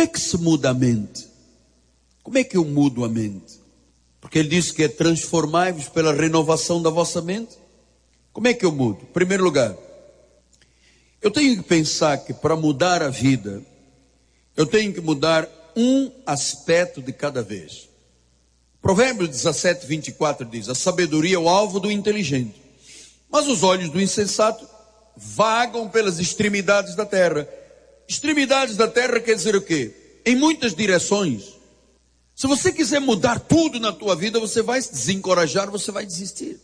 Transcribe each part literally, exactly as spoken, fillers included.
é que se muda a mente? Como é que eu mudo a mente? Porque ele disse que é transformai-vos pela renovação da vossa mente. Como é que eu mudo? Em primeiro lugar, eu tenho que pensar que para mudar a vida, eu tenho que mudar um aspecto de cada vez. Provérbios dezessete, vinte e quatro diz: a sabedoria é o alvo do inteligente, mas os olhos do insensato vagam pelas extremidades da terra. Extremidades da terra quer dizer o quê? Em muitas direções. Se você quiser mudar tudo na tua vida, você vai se desencorajar, você vai desistir.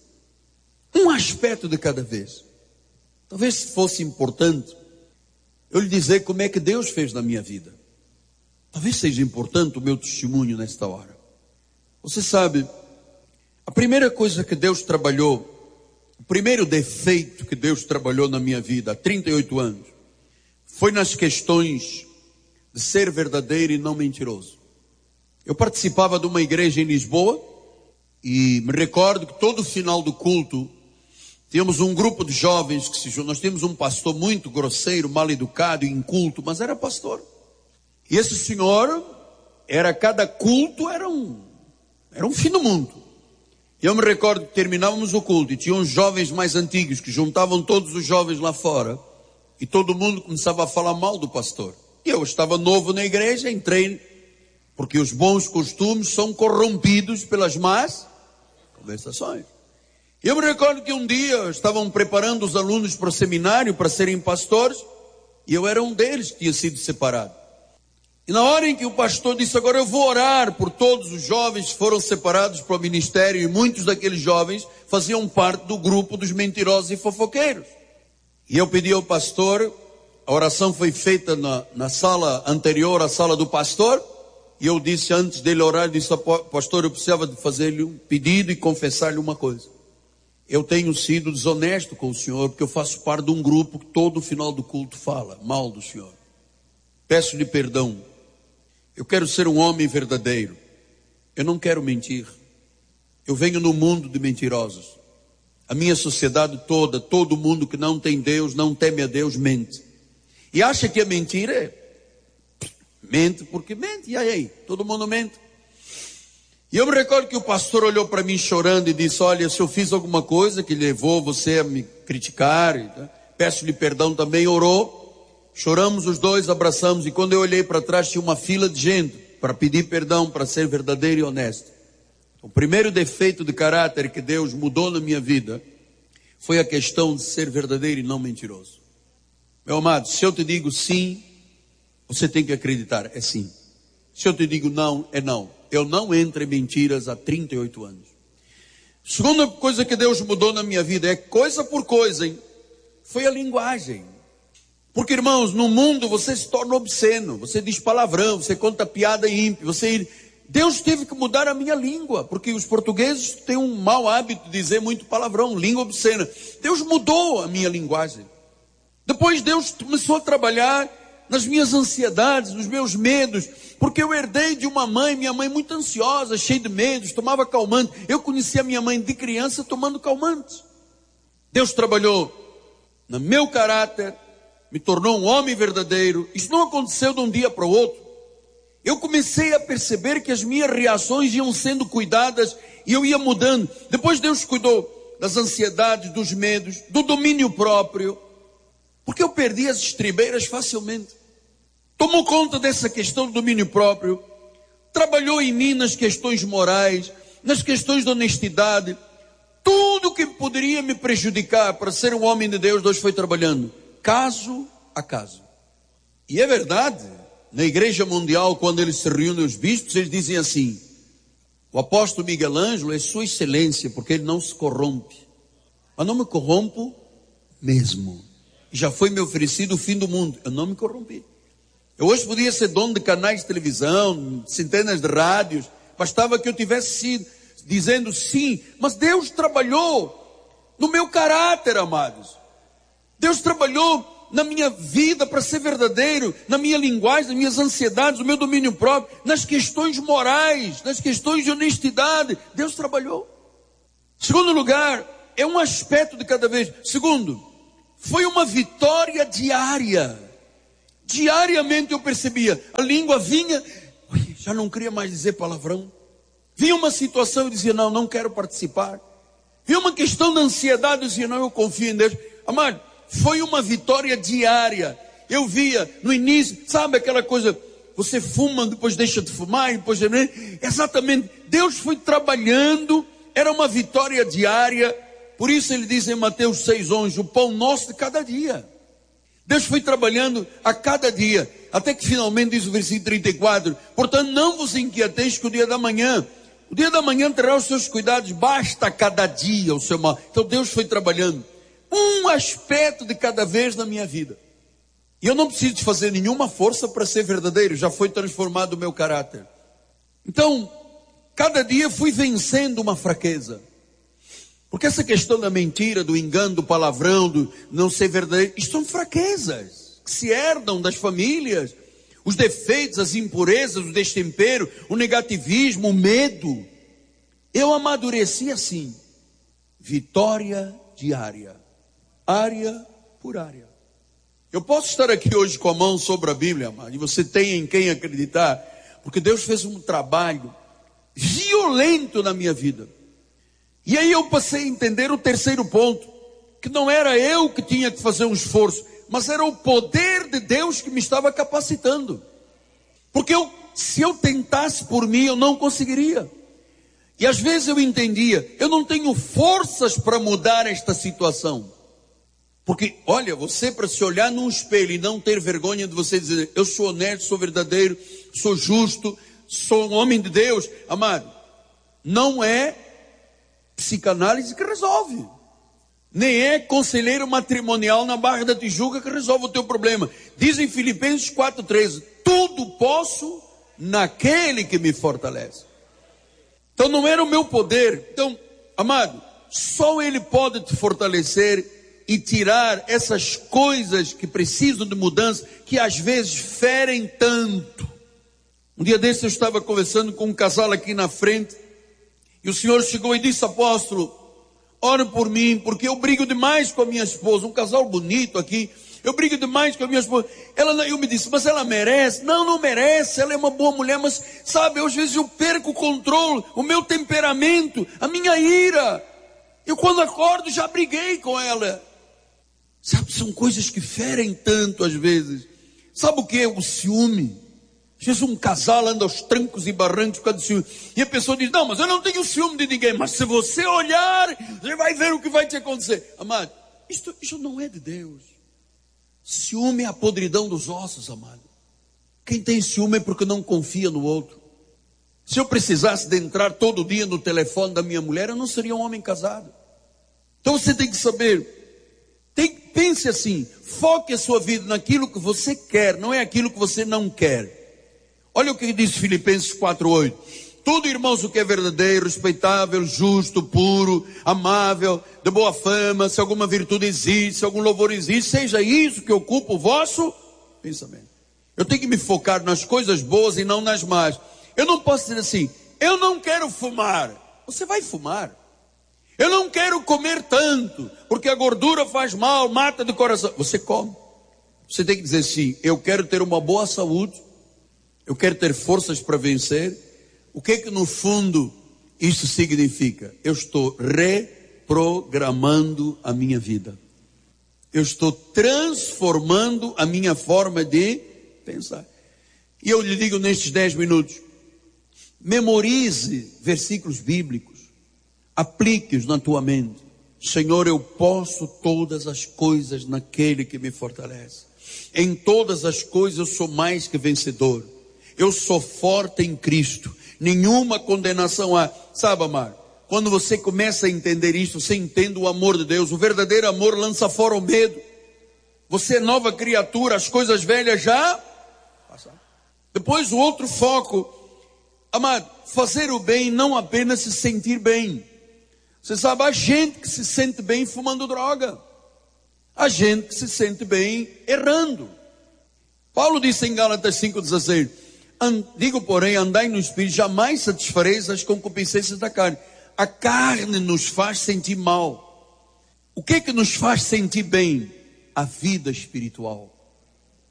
Um aspecto de cada vez. Talvez fosse importante eu lhe dizer como é que Deus fez na minha vida. Talvez seja importante o meu testemunho nesta hora. Você sabe, a primeira coisa que Deus trabalhou, o primeiro defeito que Deus trabalhou na minha vida há trinta e oito anos, foi nas questões de ser verdadeiro e não mentiroso. Eu participava de uma igreja em Lisboa e me recordo que todo final do culto tínhamos um grupo de jovens que se juntam. Nós tínhamos um pastor muito grosseiro, mal educado e inculto, mas era pastor. E esse senhor, era cada culto, era um, era um fim do mundo. E eu me recordo que terminávamos o culto e tinha uns jovens mais antigos que juntavam todos os jovens lá fora e todo mundo começava a falar mal do pastor. E eu estava novo na igreja, entrei, porque os bons costumes são corrompidos pelas más conversações. Eu me recordo que um dia estavam preparando os alunos para o seminário, para serem pastores, e eu era um deles que tinha sido separado. E na hora em que o pastor disse: agora eu vou orar por todos os jovens que foram separados para o ministério, e muitos daqueles jovens faziam parte do grupo dos mentirosos e fofoqueiros. E eu pedi ao pastor, a oração foi feita na, na sala anterior à sala do pastor, e eu disse antes dele orar, disse: pastor, eu precisava de fazer-lhe um pedido e confessar-lhe uma coisa. Eu tenho sido desonesto com o senhor, porque eu faço parte de um grupo que todo final do culto fala mal do senhor. Peço-lhe perdão. Eu quero ser um homem verdadeiro. Eu não quero mentir. Eu venho no mundo de mentirosos. A minha sociedade toda, todo mundo que não tem Deus, não teme a Deus, mente. E acha que a mentira é... Mente porque mente. E aí? Todo mundo mente. E eu me recordo que o pastor olhou para mim chorando e disse: olha, se eu fiz alguma coisa que levou você a me criticar, tá? Peço-lhe perdão também. Orou, choramos os dois, abraçamos, e quando eu olhei para trás tinha uma fila de gente para pedir perdão, para ser verdadeiro e honesto. O primeiro defeito de caráter que Deus mudou na minha vida foi a questão de ser verdadeiro e não mentiroso. Meu amado, se eu te digo sim, você tem que acreditar, é sim. Se eu te digo não, é não. Eu não entro em mentiras há trinta e oito anos. Segunda coisa que Deus mudou na minha vida, é coisa por coisa, hein? Foi a linguagem. Porque, irmãos, no mundo você se torna obsceno, você diz palavrão, você conta piada ímpia, você... Deus teve que mudar a minha língua, porque os portugueses têm um mau hábito de dizer muito palavrão, língua obscena. Deus mudou a minha linguagem. Depois Deus começou a trabalhar nas minhas ansiedades, nos meus medos, porque eu herdei de uma mãe, minha mãe muito ansiosa, cheia de medos, tomava calmante. Eu conheci a minha mãe de criança tomando calmantes. Deus trabalhou no meu caráter, me tornou um homem verdadeiro. Isso não aconteceu de um dia para o outro. Eu comecei a perceber que as minhas reações iam sendo cuidadas e eu ia mudando. Depois Deus cuidou das ansiedades, dos medos, do domínio próprio, porque eu perdi as estribeiras facilmente. Tomou conta dessa questão do domínio próprio, trabalhou em mim nas questões morais, nas questões da honestidade. Tudo que poderia me prejudicar para ser um homem de Deus, Deus foi trabalhando, caso a caso. E é verdade, na Igreja Mundial, quando eles se reúnem os bispos, eles dizem assim: o apóstolo Miguel Ângelo é sua excelência, porque ele não se corrompe. Mas não me corrompo mesmo. Já foi me oferecido o fim do mundo, eu não me corrompi. Eu hoje podia ser dono de canais de televisão, centenas de rádios, bastava que eu tivesse sido dizendo sim, mas Deus trabalhou no meu caráter, amados. Deus trabalhou na minha vida para ser verdadeiro, na minha linguagem, nas minhas ansiedades, no meu domínio próprio, nas questões morais, nas questões de honestidade. Deus trabalhou. Segundo lugar, é um aspecto de cada vez. Segundo, foi uma vitória diária. Diariamente eu percebia, a língua vinha, ui, já não queria mais dizer palavrão. Vinha uma situação e dizia, não, não quero participar. Vinha uma questão de ansiedade, eu dizia, não, eu confio em Deus. Amado, foi uma vitória diária. Eu via no início, sabe aquela coisa, você fuma, depois deixa de fumar, e depois... Exatamente, Deus foi trabalhando, era uma vitória diária. Por isso ele diz em Mateus seis, onze, o pão nosso de cada dia. Deus foi trabalhando a cada dia, até que finalmente diz o versículo trinta e quatro, portanto não vos inquieteis com o dia da manhã, o dia da manhã terá os seus cuidados, basta cada dia o seu mal. Então Deus foi trabalhando, um aspecto de cada vez na minha vida, e eu não preciso de fazer nenhuma força para ser verdadeiro, já foi transformado o meu caráter. Então, cada dia fui vencendo uma fraqueza. Porque essa questão da mentira, do engano, do palavrão, do não ser verdadeiro, isto são fraquezas que se herdam das famílias. Os defeitos, as impurezas, o destempero, o negativismo, o medo. Eu amadureci assim. Vitória diária. Área por área. Eu posso estar aqui hoje com a mão sobre a Bíblia, amado, e você tem em quem acreditar, porque Deus fez um trabalho violento na minha vida. E aí eu passei a entender o terceiro ponto, que não era eu que tinha que fazer um esforço, mas era o poder de Deus que me estava capacitando. Porque eu, se eu tentasse por mim, eu não conseguiria. E às vezes eu entendia, eu não tenho forças para mudar esta situação. Porque, olha, você para se olhar num espelho e não ter vergonha de você dizer, eu sou honesto, sou verdadeiro, sou justo, sou um homem de Deus, amado, não é psicanálise que resolve, nem é conselheiro matrimonial na Barra da Tijuca que resolve o teu problema. Diz em Filipenses quatro, treze, tudo posso naquele que me fortalece. Então não era o meu poder. Então, amado, só Ele pode te fortalecer e tirar essas coisas que precisam de mudança, que às vezes ferem tanto. Um dia desse eu estava conversando com um casal aqui na frente, e o Senhor chegou e disse, apóstolo, ore por mim, porque eu brigo demais com a minha esposa, um casal bonito aqui, eu brigo demais com a minha esposa. Ela, eu me disse, mas ela merece? Não, não merece, ela é uma boa mulher, mas sabe, às vezes eu perco o controle, o meu temperamento, a minha ira. Eu quando acordo já briguei com ela. Sabe, são coisas que ferem tanto às vezes. Sabe o que é o ciúme? Às vezes um casal anda aos trancos e barrancos por causa de ciúme. E a pessoa diz, não, mas eu não tenho ciúme de ninguém. Mas se você olhar, você vai ver o que vai te acontecer. Amado, isto, isto não é de Deus. Ciúme é a podridão dos ossos, amado. Quem tem ciúme é porque não confia no outro. Se eu precisasse de entrar todo dia no telefone da minha mulher, eu não seria um homem casado. Então você tem que saber, tem, pense assim, foque a sua vida naquilo que você quer, não é aquilo que você não quer. Olha o que diz Filipenses quatro, oito. Tudo, irmãos, o que é verdadeiro, respeitável, justo, puro, amável, de boa fama, se alguma virtude existe, se algum louvor existe, seja isso que ocupa o vosso pensamento. Eu tenho que me focar nas coisas boas e não nas más. Eu não posso dizer assim, eu não quero fumar. Você vai fumar. Eu não quero comer tanto, porque a gordura faz mal, mata de coração. Você come. Você tem que dizer assim, eu quero ter uma boa saúde, eu quero ter forças para vencer. O que é que no fundo isso significa? Eu estou reprogramando a minha vida. Eu estou transformando a minha forma de pensar. E eu lhe digo nestes dez minutos, memorize versículos bíblicos, aplique-os na tua mente. Senhor, eu posso todas as coisas naquele que me fortalece. Em todas as coisas eu sou mais que vencedor. Eu sou forte em Cristo. Nenhuma condenação há. Sabe, amado, quando você começa a entender isso, você entende o amor de Deus. O verdadeiro amor lança fora o medo. Você é nova criatura, as coisas velhas já passaram. Depois o outro foco, amado, fazer o bem, não apenas se sentir bem. Você sabe, há gente que se sente bem fumando droga. Há gente que se sente bem errando. Paulo disse em Gálatas cinco, dezesseis, digo, porém, andai no Espírito, jamais satisfareis as concupiscências da carne. A carne nos faz sentir mal. O que é que nos faz sentir bem? A vida espiritual.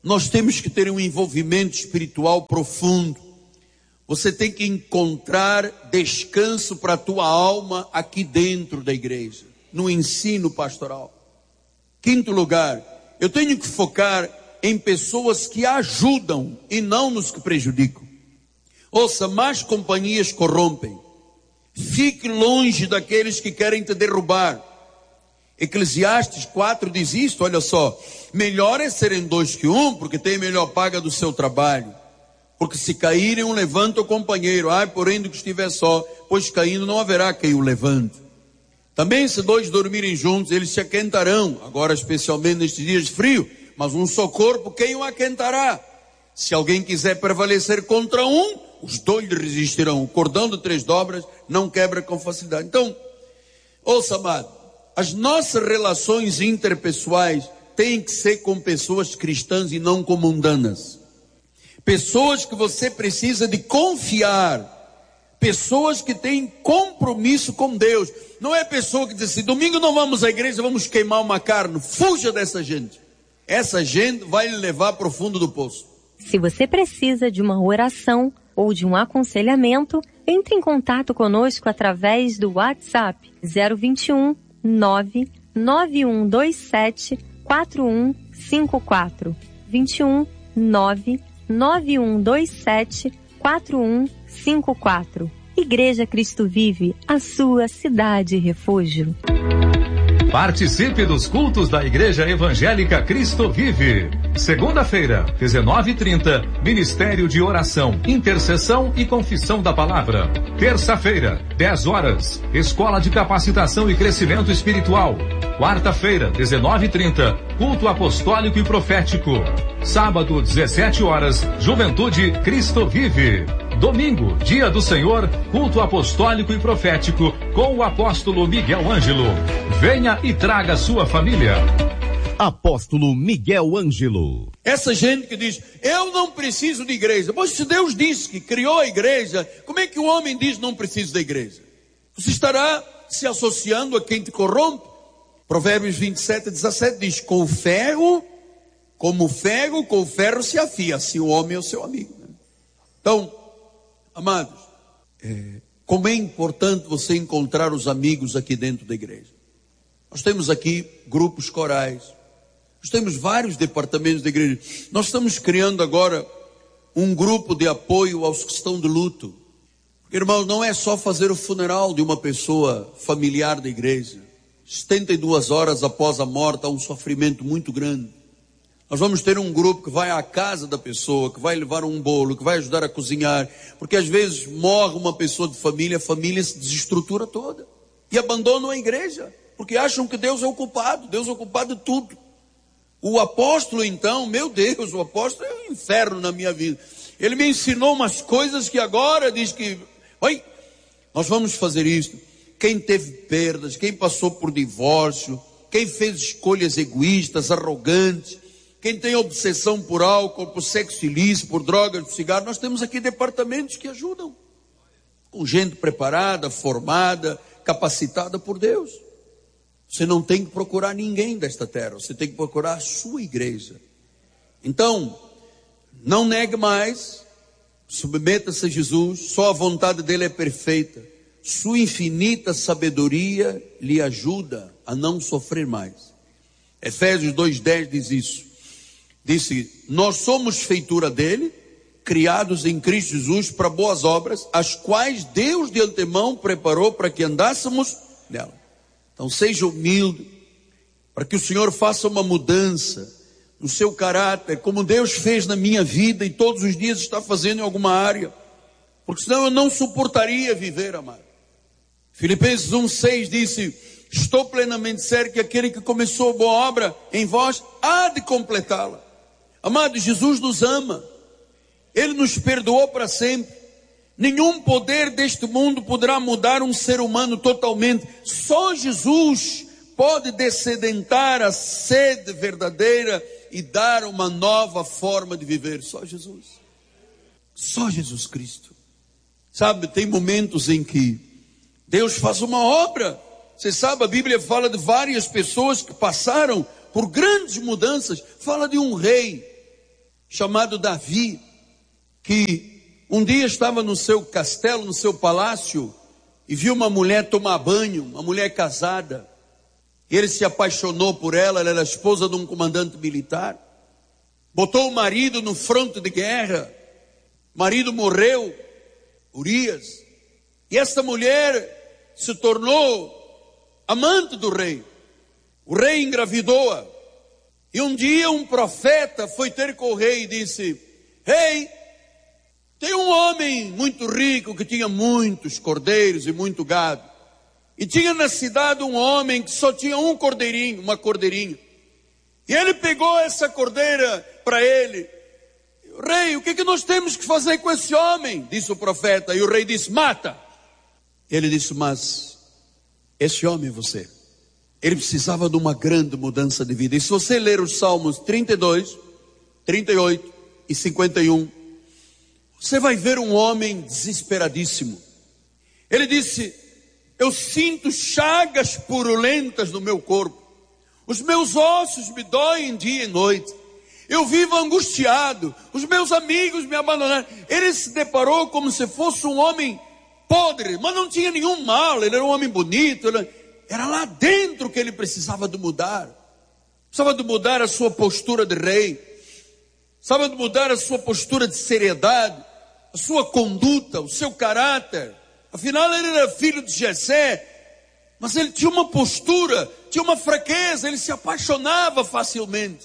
nós temos que ter um envolvimento espiritual profundo. Você tem que encontrar descanso para a tua alma aqui dentro da igreja, no ensino pastoral. Quinto lugar, eu tenho que focar em pessoas que ajudam e não nos que prejudicam. Ouça, más companhias corrompem. Fique longe daqueles que querem te derrubar. Eclesiastes quatro diz isto, olha só. Melhor é serem dois que um, porque tem melhor paga do seu trabalho. Porque se caírem, um levanta o companheiro. Ai, porém, do que estiver só, pois caindo não haverá quem o levante. Também se dois dormirem juntos, eles se aquentarão. Agora, especialmente nestes dias de frio. Mas um só corpo, quem o aquentará? Se alguém quiser prevalecer contra um, os dois lhe resistirão. O cordão de três dobras não quebra com facilidade. Então, ouça, amado, as nossas relações interpessoais têm que ser com pessoas cristãs e não com mundanas. Pessoas que você precisa de confiar. Pessoas que têm compromisso com Deus. Não é pessoa que diz assim, domingo não vamos à igreja, vamos queimar uma carne. Fuja dessa gente. Essa gente vai lhe levar para o fundo do poço. Se você precisa de uma oração ou de um aconselhamento, entre em contato conosco através do WhatsApp zero vinte e um, nove nove um dois sete, quatro um cinco quatro. vinte e um, nove nove um dois sete, quatro um cinco quatro. Igreja Cristo Vive, a sua cidade refúgio. Participe dos cultos da Igreja Evangélica Cristo Vive. Segunda-feira, dezenove e trinta, Ministério de Oração, Intercessão e Confissão da Palavra. Terça-feira, dez horas, Escola de Capacitação e Crescimento Espiritual. Quarta-feira, dezenove e trinta, Culto Apostólico e Profético. Sábado, dezessete horas, Juventude Cristo Vive. Domingo, Dia do Senhor, Culto Apostólico e Profético, com o apóstolo Miguel Ângelo. Venha e traga sua família. Apóstolo Miguel Ângelo. Essa gente que diz, eu não preciso de igreja. Pois se Deus disse que criou a igreja, como é que o homem diz não preciso da igreja? Você estará se associando a quem te corrompe. Provérbios vinte e sete, dezessete diz, com o ferro, como o ferro, com o ferro se afia, assim o homem é o seu amigo. Então, amados, é, como é importante você encontrar os amigos aqui dentro da igreja. Nós temos aqui grupos corais, nós temos vários departamentos da igreja. Nós estamos criando agora um grupo de apoio aos que estão de luto. Irmãos, não é só fazer o funeral de uma pessoa familiar da igreja. setenta e duas horas após a morte há um sofrimento muito grande. Nós vamos ter um grupo que vai à casa da pessoa, que vai levar um bolo, que vai ajudar a cozinhar, porque às vezes morre uma pessoa de família, a família se desestrutura toda e abandonam a igreja, porque acham que Deus é o culpado, Deus é o culpado de tudo. O apóstolo então, meu Deus, o apóstolo é um inferno na minha vida. Ele me ensinou umas coisas que agora diz que, oi, nós vamos fazer isso. Quem teve perdas, quem passou por divórcio, quem fez escolhas egoístas, arrogantes, quem tem obsessão por álcool, por sexo ilícito, por drogas, por cigarro, nós temos aqui departamentos que ajudam. Com gente preparada, formada, capacitada por Deus. Você não tem que procurar ninguém desta terra, você tem que procurar a sua igreja. Então, não negue mais, submeta-se a Jesus, só a vontade dele é perfeita. Sua infinita sabedoria lhe ajuda a não sofrer mais. Efésios dois, dez diz isso. Disse, nós somos feitura dele, criados em Cristo Jesus para boas obras, as quais Deus de antemão preparou para que andássemos nela. Então seja humilde, para que o Senhor faça uma mudança no seu caráter, como Deus fez na minha vida e todos os dias está fazendo em alguma área, porque senão eu não suportaria viver, amado. Filipenses um, seis disse, estou plenamente certo que aquele que começou a boa obra em vós há de completá-la. Amado, Jesus nos ama, Ele nos perdoou para sempre. Nenhum poder deste mundo poderá mudar um ser humano totalmente. Só Jesus pode descedentar a sede verdadeira e dar uma nova forma de viver. Só Jesus. Só Jesus Cristo. Sabe, tem momentos em que Deus faz uma obra. Você sabe, a Bíblia fala de várias pessoas que passaram por grandes mudanças. Fala de um rei chamado Davi, que um dia estava no seu castelo, no seu palácio, e viu uma mulher tomar banho, uma mulher casada. Ele se apaixonou por ela, ela era esposa de um comandante militar. Botou o marido no fronte de guerra. O marido morreu, Urias. E essa mulher se tornou amante do rei. O rei engravidou-a. E um dia um profeta foi ter com o rei e disse: Rei, tem um homem muito rico que tinha muitos cordeiros e muito gado. E tinha na cidade um homem que só tinha um cordeirinho, uma cordeirinha. E ele pegou essa cordeira para ele. Rei, o que, que nós temos que fazer com esse homem? Disse o profeta. E o rei disse: mata. Ele disse: mas esse homem é você. Ele precisava de uma grande mudança de vida. E se você ler os Salmos trinta e dois, trinta e oito e cinquenta e um, você vai ver um homem desesperadíssimo. Ele disse: eu sinto chagas purulentas no meu corpo. Os meus ossos me doem dia e noite. Eu vivo angustiado. Os meus amigos me abandonaram. Ele se deparou como se fosse um homem podre, mas não tinha nenhum mal. Ele era um homem bonito. Era, era lá dentro que ele precisava de mudar. Precisava de mudar a sua postura de rei. Precisava de mudar a sua postura de seriedade, a sua conduta, o seu caráter. Afinal, ele era filho de Jessé, mas ele tinha uma postura, tinha uma fraqueza, ele se apaixonava facilmente.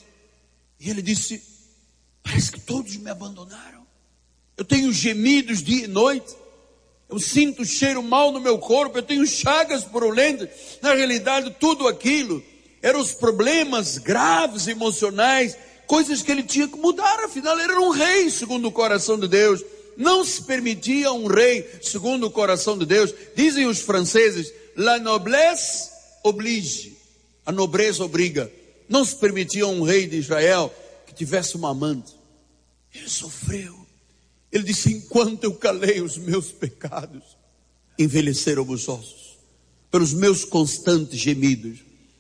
E ele disse: parece que todos me abandonaram. Eu tenho gemidos dia e noite. Eu sinto cheiro mal no meu corpo. Eu tenho chagas purulentas. Na realidade, tudo aquilo eram os problemas graves, emocionais, coisas que ele tinha que mudar. Afinal, ele era um rei segundo o coração de Deus. Não se permitia um rei segundo o coração de Deus. Dizem os franceses: la noblesse oblige. A nobreza obriga. Não se permitia um rei de Israel que tivesse uma amante. Ele sofreu. Ele disse: enquanto eu calei os meus pecados, envelheceram os ossos pelos meus constantes gemidos.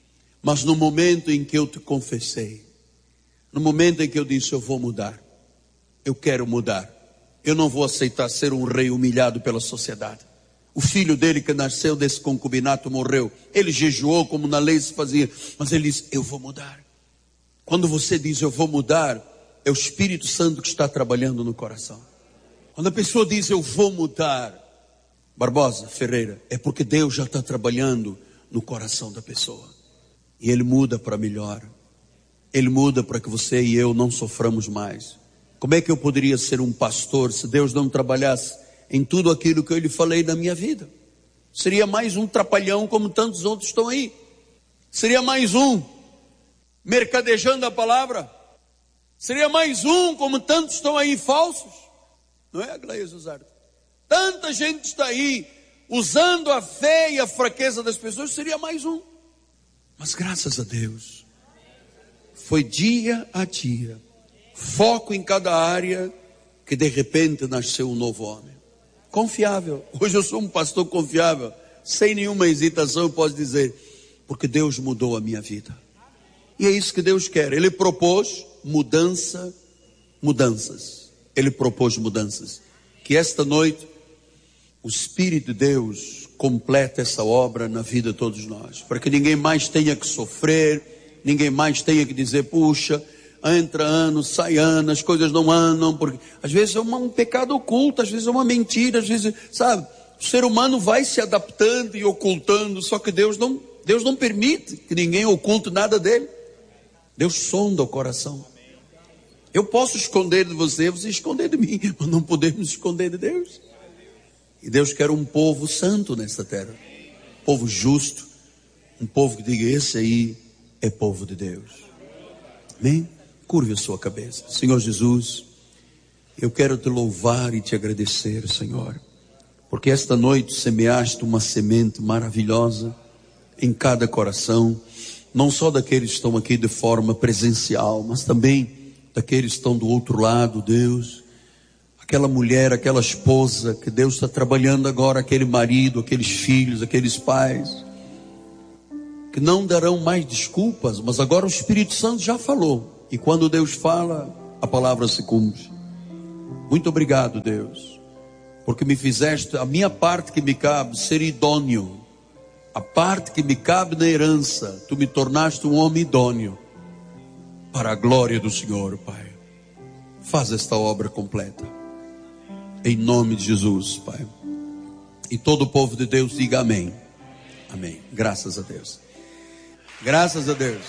Mas no momento em que eu te confessei, no momento em que eu disse: eu vou mudar, eu quero mudar, eu não vou aceitar ser um rei humilhado pela sociedade. O filho dele que nasceu desse concubinato morreu. Ele jejuou como na lei se fazia. Mas ele disse: eu vou mudar. Quando você diz eu vou mudar, é o Espírito Santo que está trabalhando no coração. Quando a pessoa diz eu vou mudar, Barbosa, Ferreira, é porque Deus já está trabalhando no coração da pessoa. E Ele muda para melhor. Ele muda para que você e eu não soframos mais. Como é que eu poderia ser um pastor se Deus não trabalhasse em tudo aquilo que eu lhe falei na minha vida? Seria mais um trapalhão como tantos outros estão aí. Seria mais um mercadejando a palavra. Seria mais um como tantos estão aí falsos. Não é, Aglaia Zuzardo? Tanta gente está aí usando a fé e a fraqueza das pessoas. Seria mais um. Mas graças a Deus, foi dia a dia, foco em cada área, que de repente nasceu um novo homem. Confiável. Hoje eu sou um pastor confiável. Sem nenhuma hesitação eu posso dizer: porque Deus mudou a minha vida. E é isso que Deus quer. Ele propôs mudança, mudanças. Ele propôs mudanças. Que esta noite o Espírito de Deus complete essa obra na vida de todos nós. Para que ninguém mais tenha que sofrer, ninguém mais tenha que dizer: puxa, entra ano, sai ano, as coisas não andam, porque às vezes é uma, um pecado oculto, às vezes é uma mentira, às vezes, sabe, o ser humano vai se adaptando e ocultando, só que Deus não, Deus não permite que ninguém oculte nada dele. Deus sonda o coração. Eu posso esconder de você, você esconder de mim, mas não podemos esconder de Deus. E Deus quer um povo santo nesta terra, um povo justo, um povo que diga: esse aí é povo de Deus. Amém? Curve a sua cabeça. Senhor Jesus, eu quero te louvar e te agradecer, Senhor, porque esta noite semeaste uma semente maravilhosa em cada coração, não só daqueles que estão aqui de forma presencial, mas também daqueles que estão do outro lado, Deus. Aquela mulher, aquela esposa que Deus está trabalhando agora, aquele marido, aqueles filhos, aqueles pais, que não darão mais desculpas, mas agora o Espírito Santo já falou. E quando Deus fala, a palavra se cumpre. Muito obrigado, Deus, porque me fizeste a minha parte que me cabe ser idôneo. A parte que me cabe na herança, tu me tornaste um homem idôneo para a glória do Senhor, Pai. Faz esta obra completa em nome de Jesus, Pai. E todo o povo de Deus diga amém. Amém. Graças a Deus. Graças a Deus.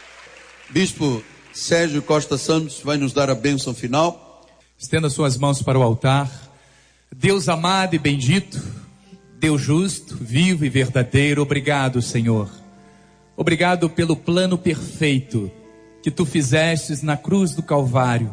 Bispo Sérgio Costa Santos vai nos dar a bênção final. Estenda suas mãos para o altar. Deus amado e bendito, Deus justo, vivo e verdadeiro, obrigado, Senhor. Obrigado pelo plano perfeito que tu fizestes na cruz do Calvário.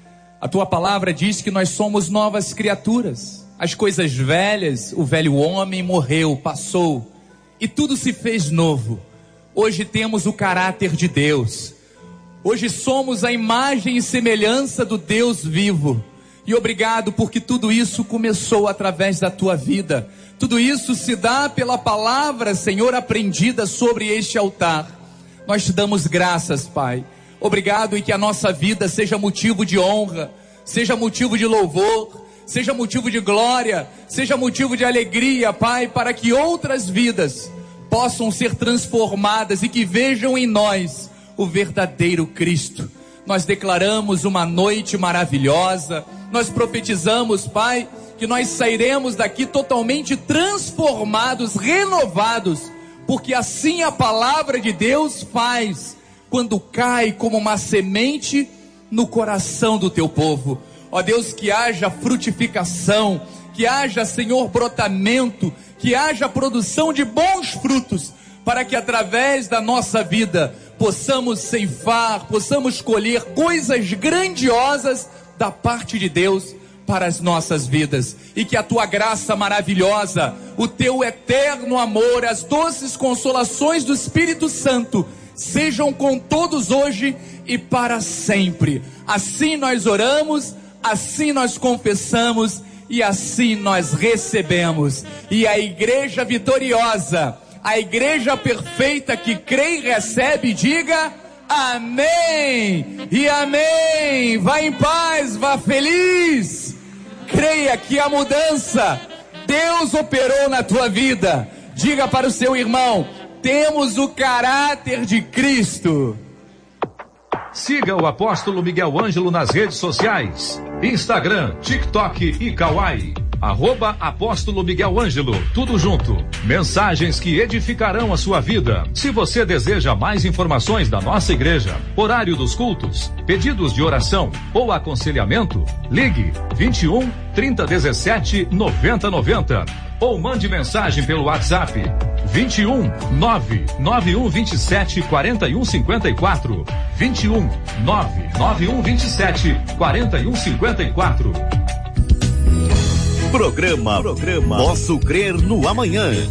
A tua palavra diz que nós somos novas criaturas. As coisas velhas, o velho homem morreu, passou, e tudo se fez novo. Hoje temos o caráter de Deus. Hoje somos a imagem e semelhança do Deus vivo. E obrigado porque tudo isso começou através da tua vida. Tudo isso se dá pela palavra, Senhor, aprendida sobre este altar. Nós te damos graças, Pai. Obrigado, e que a nossa vida seja motivo de honra, seja motivo de louvor, seja motivo de glória, seja motivo de alegria, Pai, para que outras vidas possam ser transformadas e que vejam em nós o verdadeiro Cristo. Nós declaramos uma noite maravilhosa, nós profetizamos, Pai, que nós sairemos daqui totalmente transformados, renovados, porque assim a palavra de Deus faz, quando cai como uma semente no coração do teu povo. Ó Deus, que haja frutificação, que haja, Senhor, brotamento, que haja produção de bons frutos, para que através da nossa vida possamos ceifar, possamos colher coisas grandiosas da parte de Deus para as nossas vidas, e que a tua graça maravilhosa, o teu eterno amor, as doces consolações do Espírito Santo sejam com todos hoje e para sempre. Assim nós oramos, assim nós confessamos e assim nós recebemos. E a igreja vitoriosa, a igreja perfeita que crê e recebe, diga amém e amém. Vá em paz, vá feliz. Creia que a mudança Deus operou na tua vida. Diga para o seu irmão: temos o caráter de Cristo. Siga o apóstolo Miguel Ângelo nas redes sociais: Instagram, TikTok e Kawaii. Arroba Apóstolo Miguel Ângelo, tudo junto. Mensagens que edificarão a sua vida. Se você deseja mais informações da nossa igreja, horário dos cultos, pedidos de oração ou aconselhamento, ligue vinte e um, trinta, dezessete, noventa, noventa ou mande mensagem pelo WhatsApp vinte e um, nove nove um vinte e sete, quarenta e um cinquenta e quatro. vinte e um, nove nove um vinte e sete, quarenta e um cinquenta e quatro. Programa, Programa Posso Crer no Amanhã.